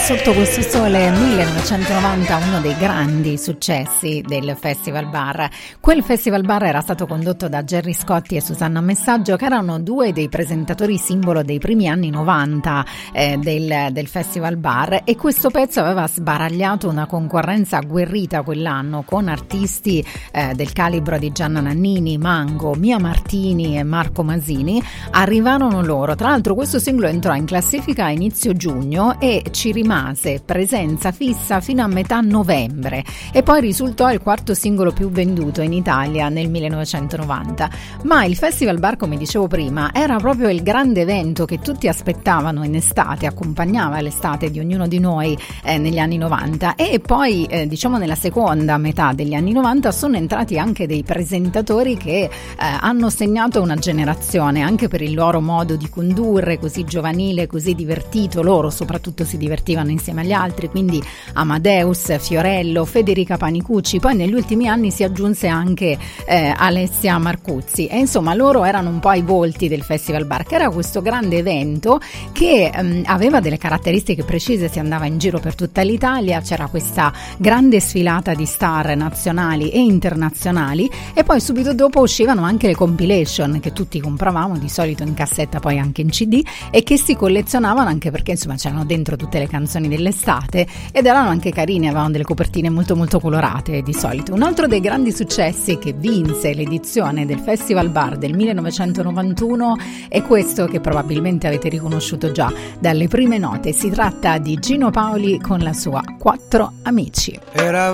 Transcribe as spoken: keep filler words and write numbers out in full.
Sotto questo sole millenovecentonovanta, uno dei grandi successi del Festival Bar. Quel Festival Bar era stato condotto da Gerry Scotti e Susanna Messaggio, che erano due dei presentatori simbolo dei primi anni novanta eh, del, del Festival Bar, e questo pezzo aveva sbaragliato una concorrenza agguerrita quell'anno con artisti eh, del calibro di Gianna Nannini, Mango, Mia Martini e Marco Masini. Arrivarono loro, tra l'altro questo singolo entrò in classifica a inizio giugno e ci rimase presenza fissa fino a metà novembre, e poi risultò il quarto singolo più venduto in Italia nel millenovecentonovanta. Ma il Festival Bar, come dicevo prima, era proprio il grande evento che tutti aspettavano in estate, accompagnava l'estate di ognuno di noi eh, negli anni novanta, e poi eh, diciamo nella seconda metà degli anni novanta sono entrati anche dei presentatori che eh, hanno segnato una generazione, anche per il loro modo di condurre così giovanile, così divertito. Loro soprattutto si divertivano insieme agli altri, quindi Amadeus, Fiorello, Federica Panicucci, poi negli ultimi anni si aggiunse anche eh, Alessia Marcuzzi, e insomma loro erano un po' i volti del Festival Bar, che era questo grande evento che ehm, aveva delle caratteristiche precise. Si andava in giro per tutta l'Italia, c'era questa grande sfilata di star nazionali e internazionali, e poi subito dopo uscivano anche le compilation che tutti compravamo di solito in cassetta, poi anche in C D, e che si collezionavano anche perché insomma c'erano dentro tutte le canzoni dell'estate ed erano anche carini, avevano delle copertine molto molto colorate di solito. Un altro dei grandi successi che vinse l'edizione del Festival Bar del millenovecentonovantuno è questo, che probabilmente avete riconosciuto già dalle prime note. Si tratta di Gino Paoli con la sua Quattro Amici. Eravamo